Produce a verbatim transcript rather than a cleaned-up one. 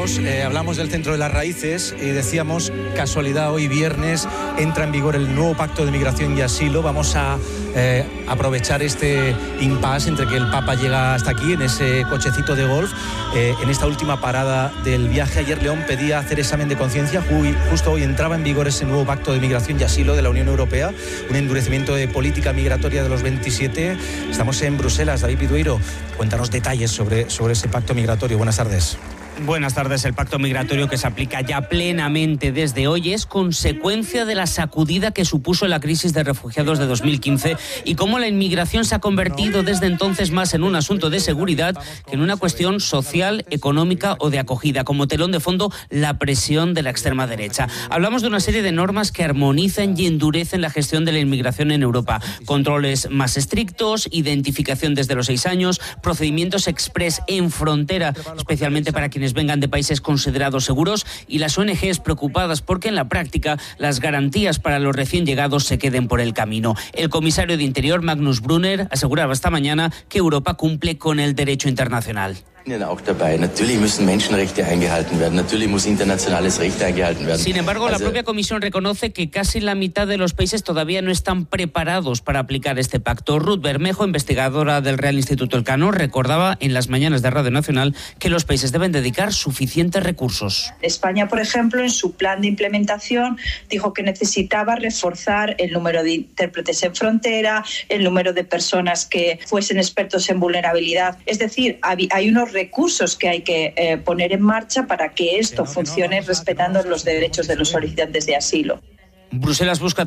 Hablamos, eh, hablamos del Centro de las Raíces y decíamos, casualidad, hoy viernes entra en vigor el nuevo Pacto de Migración y Asilo. Vamos a eh, aprovechar este impasse entre que el Papa llega hasta aquí en ese cochecito de golf. Eh, en esta última parada del viaje, ayer León pedía hacer examen de conciencia. Justo hoy entraba en vigor ese nuevo Pacto de Migración y Asilo de la Unión Europea, un endurecimiento de política migratoria de los veintisiete. Estamos en Bruselas. David Pidueiro, cuéntanos detalles sobre, sobre ese pacto migratorio. Buenas tardes. Buenas tardes. El pacto migratorio, que se aplica ya plenamente desde hoy, es consecuencia de la sacudida que supuso la crisis de refugiados de dos mil quince y cómo la inmigración se ha convertido desde entonces más en un asunto de seguridad que en una cuestión social, económica o de acogida. Como telón de fondo, la presión de la extrema derecha. Hablamos de una serie de normas que armonizan y endurecen la gestión de la inmigración en Europa. Controles más estrictos, identificación desde los seis años, procedimientos express en frontera, especialmente para quienes vengan de países considerados seguros, y las O N Ges preocupadas porque en la práctica las garantías para los recién llegados se queden por el camino. El comisario de Interior, Magnus Brunner, aseguraba esta mañana que Europa cumple con el derecho internacional. Sin embargo, la propia Comisión reconoce que casi la mitad de los países todavía no están preparados para aplicar este pacto. Ruth Bermejo, investigadora del Real Instituto Elcano, recordaba en las mañanas de Radio Nacional que los países deben dedicar suficientes recursos. España, por ejemplo, en su plan de implementación dijo que necesitaba reforzar el número de intérpretes en frontera, el número de personas que fuesen expertos en vulnerabilidad. Es decir, hay unos recursos que hay que eh, poner en marcha para que esto funcione respetando los derechos de los solicitantes de asilo. Bruselas busca